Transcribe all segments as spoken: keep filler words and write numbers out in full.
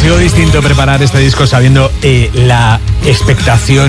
pareció distinto preparar este disco sabiendo eh, la expectación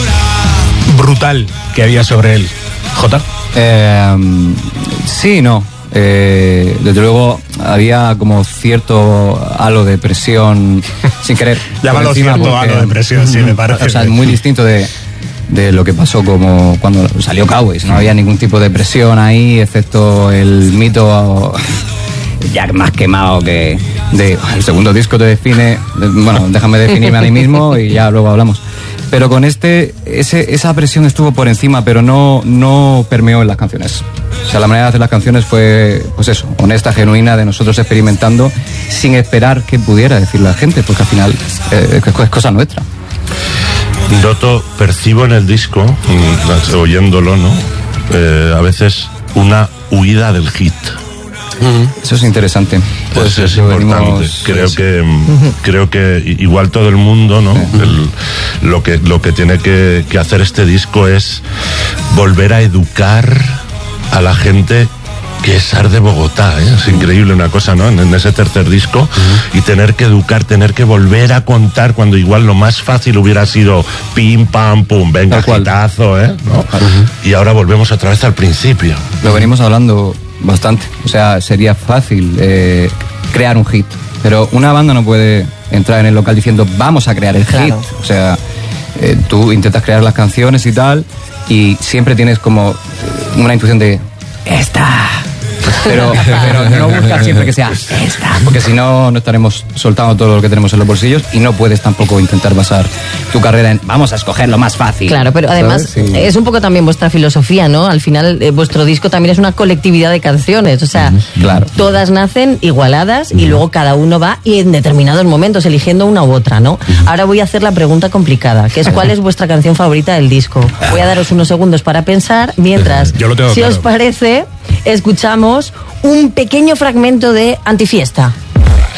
brutal que había sobre él? ¿Jota? Eh, sí, no. Eh, desde luego había como cierto halo de presión sin querer. Llámalo cierto porque, halo de presión, sí, me parece. O sea, muy distinto de, de lo que pasó como cuando salió Cowboys. No había ningún tipo de presión ahí, excepto el mito ya más quemado que de el segundo disco te define. Bueno, déjame definirme a mí mismo y ya luego hablamos. Pero con este, ese, esa presión estuvo por encima, pero no, no permeó en las canciones. O sea, la manera de hacer las canciones fue, pues eso, honesta, genuina, de nosotros experimentando, sin esperar que pudiera decir la gente, porque al final eh, es cosa nuestra. Noto, percibo en el disco, oyéndolo, ¿no? Eh, a veces una huida del hit. Eso es interesante. Pues eso es importante. Venimos, creo sí, que sí. creo que igual todo el mundo, ¿no? Sí. El, lo que lo que tiene que, que hacer este disco es volver a educar a la gente que es Art de Bogotá, ¿eh? Es increíble una cosa, ¿no? En, en ese tercer disco, uh-huh. y tener que educar, tener que volver a contar cuando igual lo más fácil hubiera sido pim, pam, pum, venga, hitazo, ¿eh? ¿No? Uh-huh. Y ahora volvemos otra vez al principio. Lo venimos hablando bastante. O sea, sería fácil eh, crear un hit, pero una banda no puede entrar en el local diciendo vamos a crear el claro. hit. O sea, eh, tú intentas crear las canciones y tal, y siempre tienes como una intuición de esta. Pero, pero no buscas siempre que sea esta, porque si no, no estaremos soltando todo lo que tenemos en los bolsillos, y no puedes tampoco intentar basar tu carrera en vamos a escoger lo más fácil. Claro, pero además sí. es un poco también vuestra filosofía, ¿no? Al final, eh, vuestro disco también es una colectividad de canciones, o sea, uh-huh. claro. todas nacen igualadas uh-huh. y luego cada uno va y en determinados momentos eligiendo una u otra, ¿no? Uh-huh. Ahora voy a hacer la pregunta complicada, que es ¿cuál es vuestra canción favorita del disco? Voy a daros unos segundos para pensar, mientras, Yo lo tengo si claro. os parece, escuchamos un pequeño fragmento de Antifiesta.